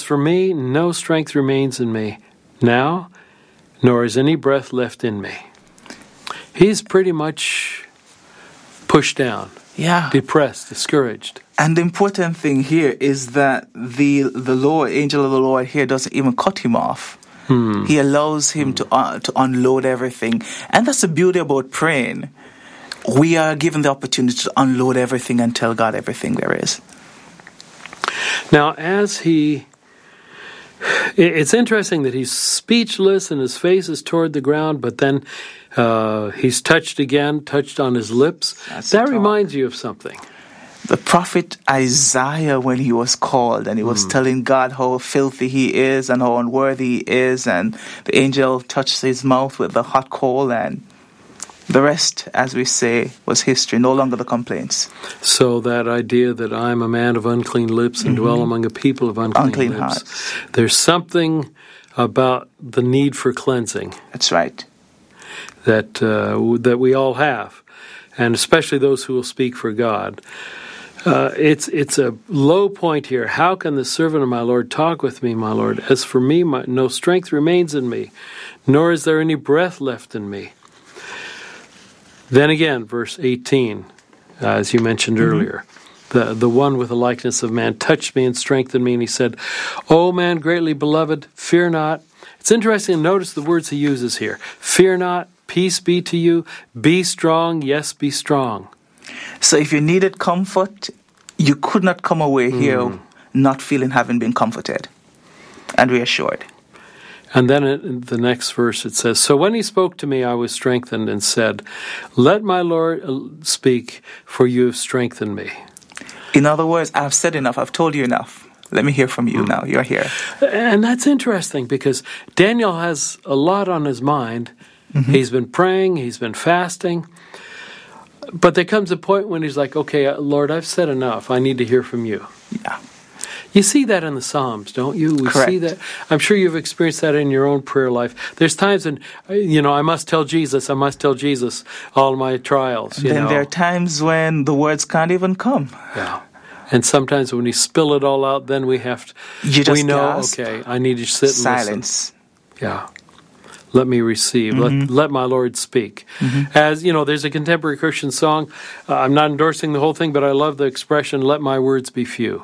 for me, no strength remains in me now, nor is any breath left in me. He's pretty much pushed down, depressed, discouraged. And the important thing here is that the Lord, angel of the Lord here doesn't even cut him off. He allows him to unload everything. And that's the beauty about praying. We are given the opportunity to unload everything and tell God everything there is. Now, it's interesting that he's speechless and his face is toward the ground, but then he's touched on his lips. That reminds you of something. The prophet Isaiah, when he was called and he was telling God how filthy he is and how unworthy he is, and the angel touched his mouth with the hot coal, and the rest, as we say, was history, no longer the complaints. So that idea that I'm a man of unclean lips and dwell among a people of unclean lips, hearts. There's something about the need for cleansing. That's right. That we all have, and especially those who will speak for God. It's a low point here. How can the servant of my Lord talk with me, my Lord? As for me, no strength remains in me, nor is there any breath left in me. Then again, verse 18, as you mentioned earlier, the one with the likeness of man touched me and strengthened me, and he said, O man greatly beloved, fear not. It's interesting to notice the words he uses here. Fear not, peace be to you, be strong, yes, be strong. So if you needed comfort, you could not come away here not feeling having been comforted and reassured. And then in the next verse it says, So when he spoke to me, I was strengthened and said, Let my Lord speak, for you have strengthened me. In other words, I've said enough. I've told you enough. Let me hear from you now. You're here. And that's interesting because Daniel has a lot on his mind. He's been praying. He's been fasting. But there comes a point when he's like, okay, Lord, I've said enough. I need to hear from you. Yeah. You see that in the Psalms, don't you? We Correct. see that. I'm sure you've experienced that in your own prayer life. There's times when, I must tell Jesus all my trials. Then there are times when the words can't even come. Yeah. And sometimes when you spill it all out, then we have to, we know, gasp. Okay, I need to sit and silence. Listen. Yeah. Let me receive. Let my Lord speak. As you know, there's a contemporary Christian song. I'm not endorsing the whole thing, but I love the expression, let my words be few.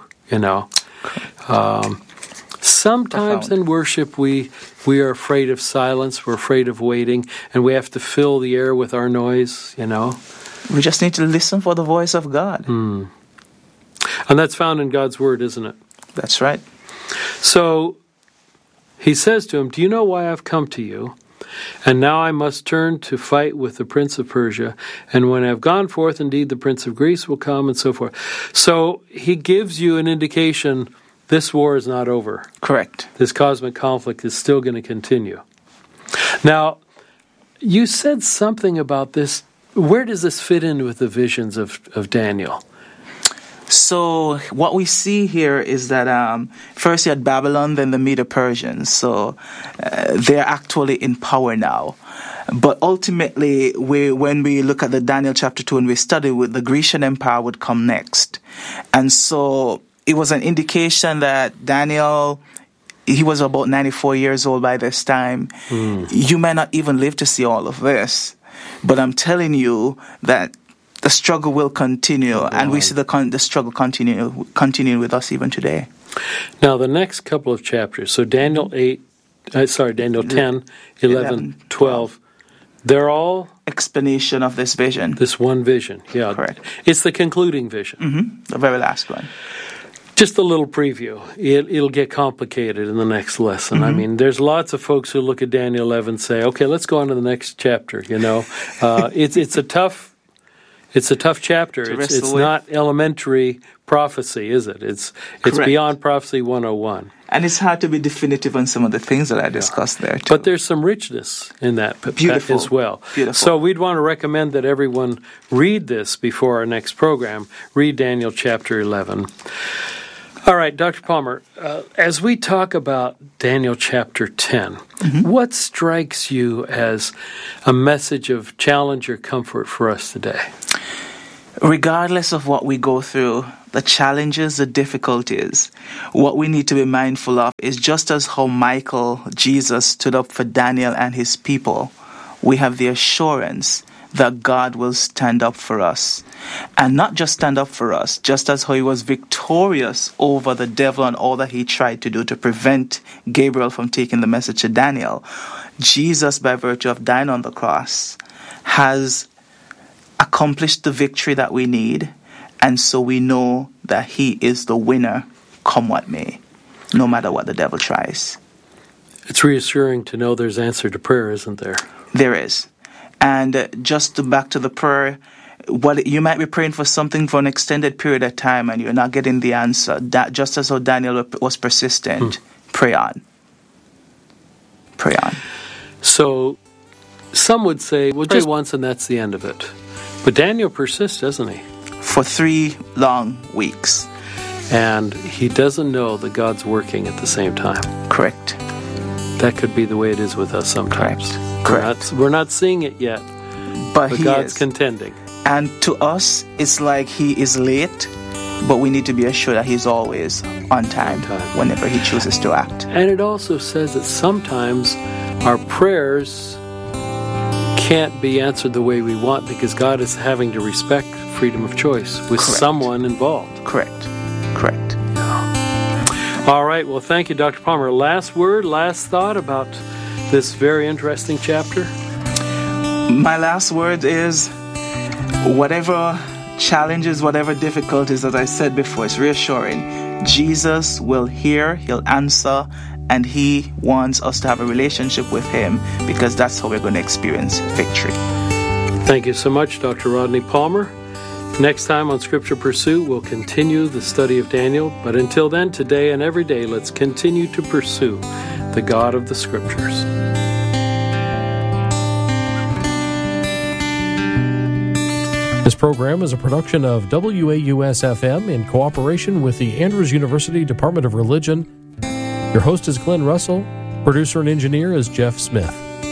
Sometimes in worship we are afraid of silence, we're afraid of waiting, and we have to fill the air with our noise, We just need to listen for the voice of God. And that's found in God's Word, isn't it? That's right. So he says to him, Do you know why I've come to you? And now I must turn to fight with the prince of Persia. And when I have gone forth, indeed, the prince of Greece will come, and so forth. So he gives you an indication this war is not over. Correct. This cosmic conflict is still going to continue. Now, you said something about this. Where does this fit in with the visions of Daniel? So what we see here is that first you had Babylon, then the Medo-Persians. So they're actually in power now. But ultimately, when we look at the Daniel chapter 2 and we study, the Grecian Empire would come next. And so it was an indication that Daniel, he was about 94 years old by this time. You may not even live to see all of this. But I'm telling you that the struggle will continue, and we see the struggle continuing with us even today. Now, the next couple of chapters, so Daniel 10, 11, 12, they're all explanation of this vision. This one vision, yeah. Correct. It's the concluding vision. The very last one. Just a little preview. It'll get complicated in the next lesson. I mean, there's lots of folks who look at Daniel 11 and say, okay, let's go on to the next chapter, It's a tough chapter. It's not elementary prophecy, is it? It's beyond prophecy 101. And it's hard to be definitive on some of the things that I discussed there, too. But there's some richness in that as well. Beautiful. So we'd want to recommend that everyone read this before our next program. Read Daniel chapter 11. All right, Dr. Palmer, as we talk about Daniel chapter 10, what strikes you as a message of challenge or comfort for us today? Regardless of what we go through, the challenges, the difficulties, what we need to be mindful of is just as how Jesus stood up for Daniel and his people, we have the assurance that God will stand up for us. And not just stand up for us, just as how he was victorious over the devil and all that he tried to do to prevent Gabriel from taking the message to Daniel. Jesus, by virtue of dying on the cross, has accomplished the victory that we need. And so we know that he is the winner, come what may, no matter what the devil tries. It's reassuring to know there's answer to prayer, isn't there? There is. And just back to the prayer, you might be praying for something for an extended period of time and you're not getting the answer. Just as how Daniel was persistent, pray on. Pray on. So some would say, well, just once and that's the end of it. But Daniel persists, doesn't he? For 3 long weeks. And he doesn't know that God's working at the same time. Correct. That could be the way it is with us sometimes. Correct. We're not seeing it yet, but God's contending. And to us, it's like he is late, but we need to be assured that he's always on time whenever he chooses to act. And it also says that sometimes our prayers can't be answered the way we want because God is having to respect freedom of choice with someone involved. Correct. All right. Well, thank you, Dr. Palmer. Last word, last thought about this very interesting chapter? My last word is whatever challenges, whatever difficulties, as I said before, it's reassuring. Jesus will hear, he'll answer, and he wants us to have a relationship with him because that's how we're going to experience victory. Thank you so much, Dr. Rodney Palmer. Next time on Scripture Pursuit, we'll continue the study of Daniel. But until then, today and every day, let's continue to pursue the God of the Scriptures. This program is a production of WAUS-FM in cooperation with the Andrews University Department of Religion. Your host is Glenn Russell. Producer and engineer is Jeff Smith.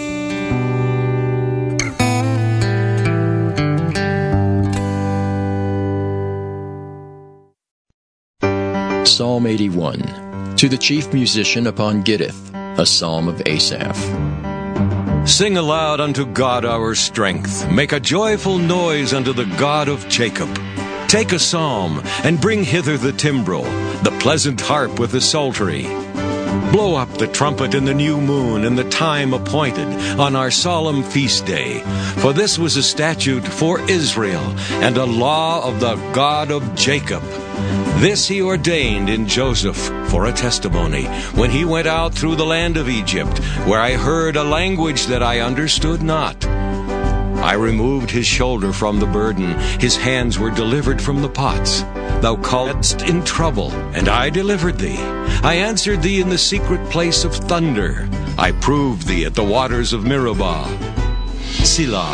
Psalm 81, to the chief musician upon Gittith, a psalm of Asaph. Sing aloud unto God our strength. Make a joyful noise unto the God of Jacob. Take a psalm, and bring hither the timbrel, the pleasant harp with the psaltery. Blow up the trumpet in the new moon, in the time appointed, on our solemn feast day. For this was a statute for Israel, and a law of the God of Jacob. This he ordained in Joseph for a testimony, when he went out through the land of Egypt, where I heard a language that I understood not. I removed his shoulder from the burden, his hands were delivered from the pots. Thou calledst in trouble, and I delivered thee. I answered thee in the secret place of thunder. I proved thee at the waters of Meribah. Selah.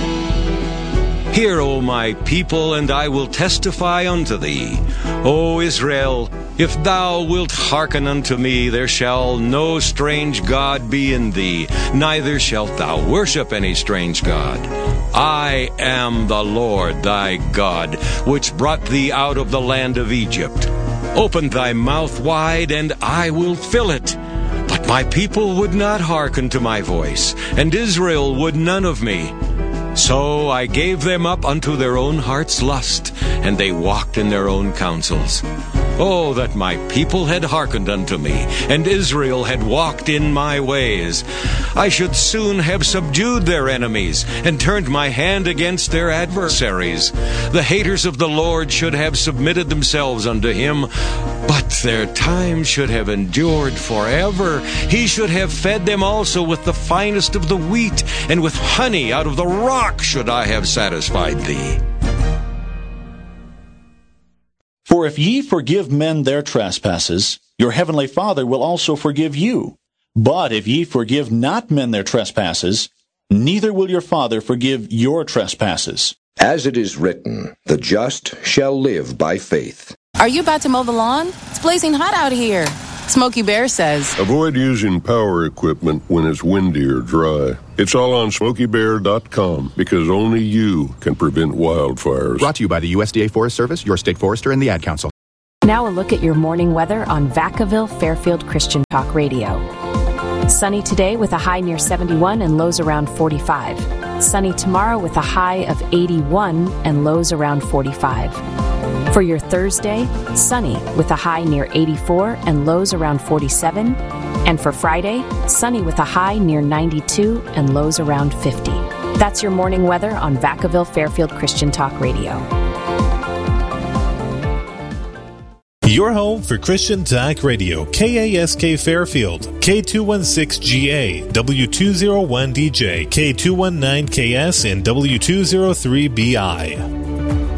Hear, O my people, and I will testify unto thee. O Israel, if thou wilt hearken unto me, there shall no strange god be in thee, neither shalt thou worship any strange god. I am the Lord thy God, which brought thee out of the land of Egypt. Open thy mouth wide, and I will fill it. But my people would not hearken to my voice, and Israel would none of me. So I gave them up unto their own heart's lust, and they walked in their own counsels. Oh, that my people had hearkened unto me, and Israel had walked in my ways. I should soon have subdued their enemies, and turned my hand against their adversaries. The haters of the Lord should have submitted themselves unto him, but their time should have endured forever. He should have fed them also with the finest of the wheat, and with honey out of the rock should I have satisfied thee. For if ye forgive men their trespasses, your heavenly Father will also forgive you. But if ye forgive not men their trespasses, neither will your Father forgive your trespasses. As it is written, the just shall live by faith. Are you about to mow the lawn? It's blazing hot out here. Smokey Bear says, avoid using power equipment when it's windy or dry. It's all on SmokeyBear.com because only you can prevent wildfires. Brought to you by the USDA Forest Service, your state forester, and the Ad Council. Now a look at your morning weather on Vacaville Fairfield Christian Talk Radio. Sunny today with a high near 71 and lows around 45. Sunny tomorrow with a high of 81 and lows around 45. For your Thursday, sunny with a high near 84 and lows around 47. And for Friday, sunny with a high near 92 and lows around 50. That's your morning weather on Vacaville Fairfield Christian Talk Radio. Your home for Christian Talk Radio, KASK Fairfield, K216GA, W201DJ, K219KS, and W203BI.